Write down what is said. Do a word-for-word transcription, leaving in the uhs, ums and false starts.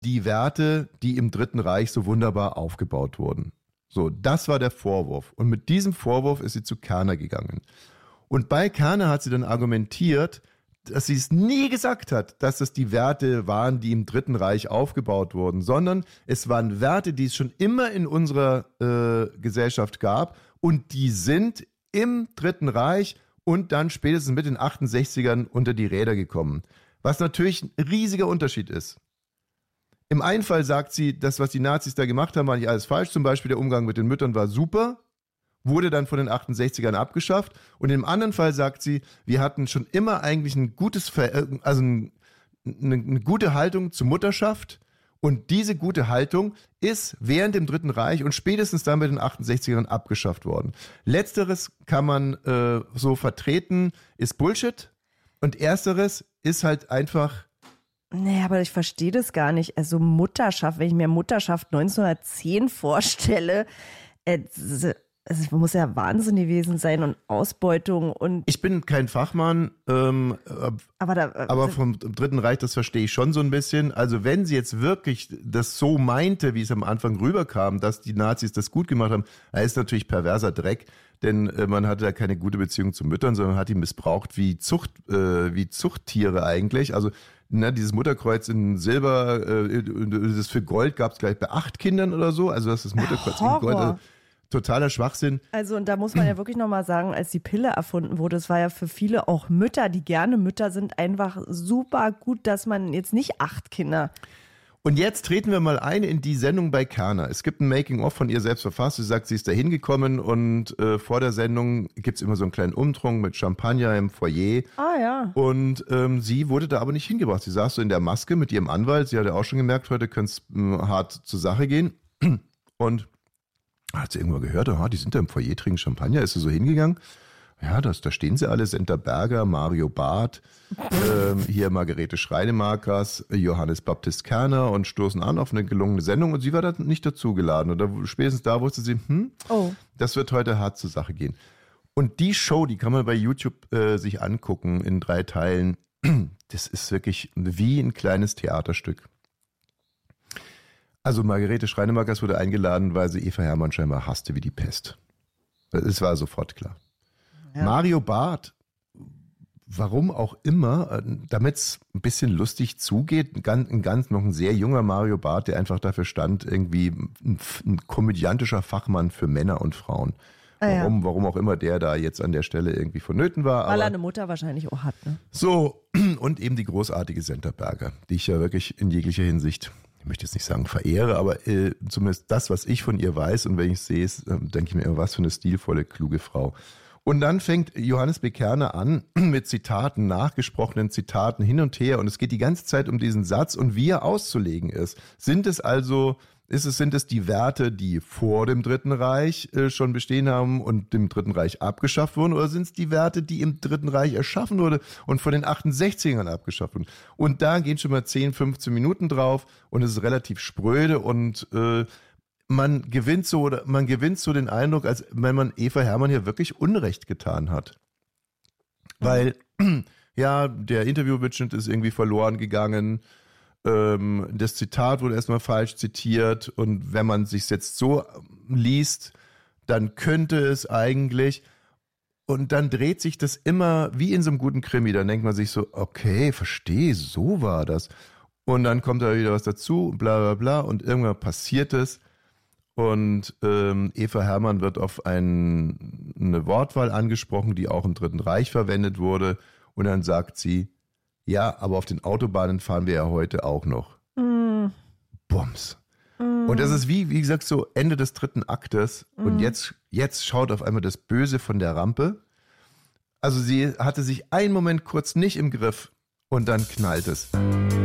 die Werte, die im Dritten Reich so wunderbar aufgebaut wurden. So, das war der Vorwurf. Und mit diesem Vorwurf ist sie zu Kerner gegangen. Und bei Kerner hat sie dann argumentiert, dass sie es nie gesagt hat, dass es die Werte waren, die im Dritten Reich aufgebaut wurden, sondern es waren Werte, die es schon immer in unserer äh, Gesellschaft gab und die sind im Dritten Reich und dann spätestens mit den achtundsechzigern unter die Räder gekommen. Was natürlich ein riesiger Unterschied ist. Im einen Fall sagt sie, das, was die Nazis da gemacht haben, war nicht alles falsch. Zum Beispiel der Umgang mit den Müttern war super, wurde dann von den achtundsechzigern abgeschafft. Und im anderen Fall sagt sie, wir hatten schon immer eigentlich ein gutes, Ver- also ein, eine, eine gute Haltung zur Mutterschaft. Und diese gute Haltung ist während dem Dritten Reich und spätestens dann mit den achtundsechzigern abgeschafft worden. Letzteres kann man äh, so vertreten, ist Bullshit. Und ersteres ist halt einfach... Nee, aber ich verstehe das gar nicht. Also Mutterschaft, wenn ich mir Mutterschaft neunzehnhundertzehn vorstelle, äh, es muss ja Wahnsinn gewesen sein und Ausbeutung und... Ich bin kein Fachmann, ähm, aber, da, aber vom Dritten Reich, das verstehe ich schon so ein bisschen. Also wenn sie jetzt wirklich das so meinte, wie es am Anfang rüberkam, dass die Nazis das gut gemacht haben, da ist natürlich perverser Dreck, denn äh, man hatte ja keine gute Beziehung zu Müttern, sondern hat die missbraucht wie Zucht, äh, wie Zuchttiere eigentlich. Also ne, dieses Mutterkreuz in Silber, äh, das für Gold gab es gleich bei acht Kindern oder so. Also das ist das Mutterkreuz in Gold. Also, totaler Schwachsinn. Also und da muss man ja wirklich nochmal sagen, als die Pille erfunden wurde, es war ja für viele auch Mütter, die gerne Mütter sind, einfach super gut, dass man jetzt nicht acht Kinder... Und jetzt treten wir mal ein in die Sendung bei Kerner. Es gibt ein Making-of von ihr selbst verfasst. Sie sagt, sie ist da hingekommen und äh, vor der Sendung gibt es immer so einen kleinen Umtrunk mit Champagner im Foyer. Ah ja. Und ähm, sie wurde da aber nicht hingebracht. Sie saß so in der Maske mit ihrem Anwalt. Sie hatte auch schon gemerkt, heute könnte es äh, hart zur Sache gehen. Und hat sie irgendwann gehört, aha, die sind da im Foyer, trinken Champagner. Ist sie so hingegangen. Ja, das, da stehen sie alle, Senta Berger, Mario Barth, ähm, hier Margarete Schreinemakers, Johannes Baptist Kerner und stoßen an auf eine gelungene Sendung und sie war da nicht dazugeladen. Und da, spätestens da wusste sie, hm, oh. das wird heute hart zur Sache gehen. Und die Show, die kann man bei YouTube äh, sich angucken in drei Teilen. Das ist wirklich wie ein kleines Theaterstück. Also Margarete Schreinemakers wurde eingeladen, weil sie Eva Herrmann scheinbar hasste wie die Pest. Es war sofort klar. Ja. Mario Barth, warum auch immer, damit es ein bisschen lustig zugeht, ein ganz, ein ganz noch ein sehr junger Mario Barth, der einfach dafür stand, irgendwie ein, ein komödiantischer Fachmann für Männer und Frauen. Ah, warum, ja. warum auch immer der da jetzt an der Stelle irgendwie vonnöten war. Weil er eine Mutter wahrscheinlich auch hat, ne? So, und eben die großartige Senta Berger, die ich ja wirklich in jeglicher Hinsicht, ich möchte jetzt nicht sagen verehre, aber äh, zumindest das, was ich von ihr weiß und wenn ich sehe, äh, denke ich mir immer, was für eine stilvolle, kluge Frau. Und dann fängt Johannes B. Kerner an mit Zitaten, nachgesprochenen Zitaten hin und her und es geht die ganze Zeit um diesen Satz und wie er auszulegen ist. Sind es also, ist es, sind es die Werte, die vor dem Dritten Reich äh, schon bestehen haben und dem Dritten Reich abgeschafft wurden oder sind es die Werte, die im Dritten Reich erschaffen wurden und von den achtundsechzigern abgeschafft wurden? Und da gehen schon mal zehn, fünfzehn Minuten drauf und es ist relativ spröde und äh, Man gewinnt so oder man gewinnt so den Eindruck, als wenn man Eva Herrmann hier wirklich Unrecht getan hat. Weil, ja, der Interviewmitschnitt ist irgendwie verloren gegangen. Ähm, das Zitat wurde erstmal falsch zitiert. Und wenn man sich jetzt so liest, dann könnte es eigentlich. Und dann dreht sich das immer wie in so einem guten Krimi. Dann denkt man sich so, okay, verstehe, so war das. Und dann kommt da wieder was dazu, bla bla bla. Und irgendwann passiert es. Und ähm, Eva Herrmann wird auf ein, eine Wortwahl angesprochen, die auch im Dritten Reich verwendet wurde. Und dann sagt sie, ja, aber auf den Autobahnen fahren wir ja heute auch noch. Mm. Bums. Mm. Und das ist wie, wie gesagt, so Ende des dritten Aktes. Mm. Und jetzt, jetzt schaut auf einmal das Böse von der Rampe. Also sie hatte sich einen Moment kurz nicht im Griff und dann knallt es.